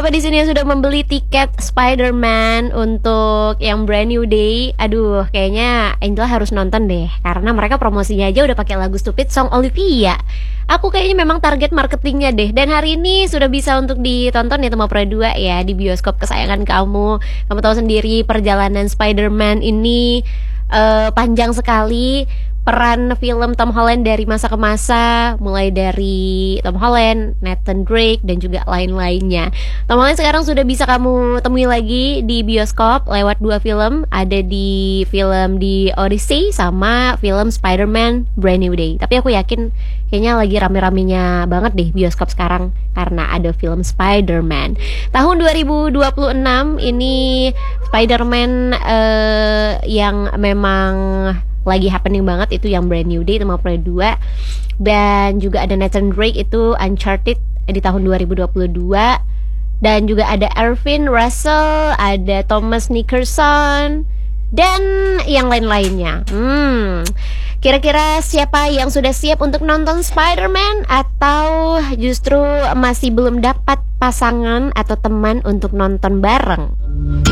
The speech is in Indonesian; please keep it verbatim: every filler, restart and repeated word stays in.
siapa di sini yang sudah membeli tiket Spider-Man untuk yang Brand New Day? Aduh, kayaknya Angel harus nonton deh, karena mereka promosinya aja udah pakai lagu Stupid Song Olivia. Aku kayaknya memang target marketingnya deh. Dan hari ini sudah bisa untuk ditonton ya Tema Pro dua ya, di bioskop kesayangan kamu. Kamu tahu sendiri perjalanan Spider-Man ini uh, panjang sekali. Peran film Tom Holland dari masa ke masa, mulai dari Tom Holland, Nathan Drake, dan juga lain-lainnya. Tom Holland sekarang sudah bisa kamu temui lagi di bioskop lewat dua film. Ada di film di Odyssey sama film Spider-Man Brand New Day. Tapi aku yakin kayaknya lagi rame-ramenya banget deh bioskop sekarang karena ada film Spider-Man. Tahun dua ribu dua puluh enam ini Spider-Man uh, yang memang lagi happening banget itu yang Brand New Day Tema Pro dua. Dan juga ada Nathan Drake itu Uncharted di tahun dua ribu dua puluh dua. Dan juga ada Erwin Russell, ada Thomas Nickerson, dan yang lain-lainnya. Hmm, kira-kira siapa yang sudah siap untuk nonton Spider-Man, atau justru masih belum dapat pasangan atau teman untuk nonton bareng?